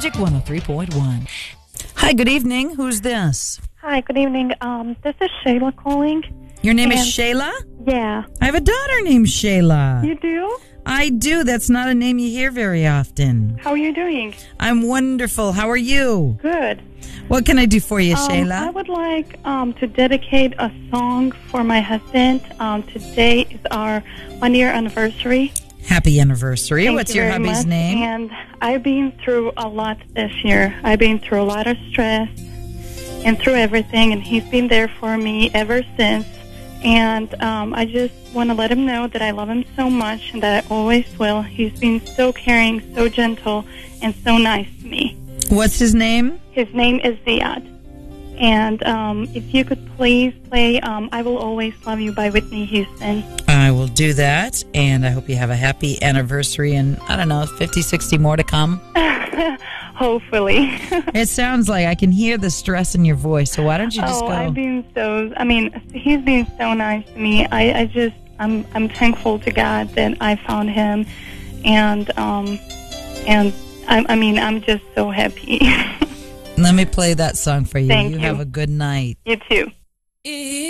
Magic 103.1. Hi, good evening. Who's this? Hi, good evening. This is Shayla calling. Your name is Shayla? Yeah. I have a daughter named Shayla. You do? I do. That's not a name you hear very often. How are you doing? I'm wonderful. How are you? Good. What can I do for you, Shayla? I would like to dedicate a song for my husband. Today is our 1-year anniversary. Happy anniversary. Thank What's you your very hubby's much. name? And I've been through a lot this year. I've been through a lot of stress and through everything, and he's been there for me ever since. And I just want to let him know that I love him so much and that I always will. He's been so caring, so gentle, and so nice to me. What's his name? His name is Ziad. And if you could please play I Will Always Love You by Whitney Houston. I will do that, and I hope you have a happy anniversary and, 50, 60 more to come. Hopefully. It sounds like I can hear the stress in your voice, so why don't you just go? He's been so nice to me. I'm thankful to God that I found him, and I'm just so happy. Let me play that song for you. Thank you. you. Have a good night. You too.